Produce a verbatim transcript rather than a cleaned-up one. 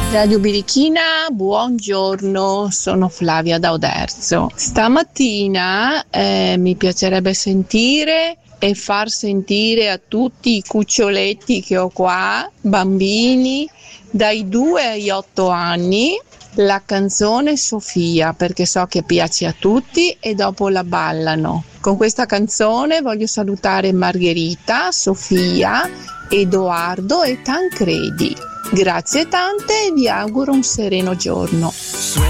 Radio Birichina, buongiorno, sono Flavia da Oderzo. Stamattina eh, mi piacerebbe sentire e far sentire a tutti i cuccioletti che ho qua, bambini dai due agli otto anni, la canzone Sofia, perché so che piace a tutti e dopo la ballano. Con questa canzone voglio salutare Margherita, Sofia, Edoardo e Tancredi. Grazie tante e vi auguro un sereno giorno.